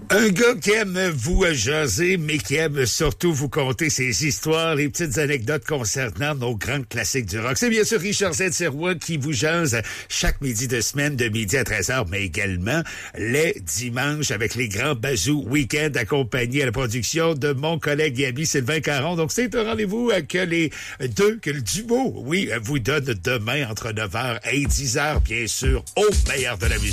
Un gars qui aime vous jaser, mais qui aime surtout vous conter ses histoires, les petites anecdotes concernant nos grands classiques du rock. C'est bien sûr Richard Z. qui vous jase chaque midi de semaine de midi à 13h, mais également les dimanches avec les grands bazous week-end accompagnés à la production de mon collègue et ami Sylvain Caron. Donc c'est un rendez-vous que le duo, oui, vous donne demain entre 9h et 10h, bien sûr, au meilleur de la musique.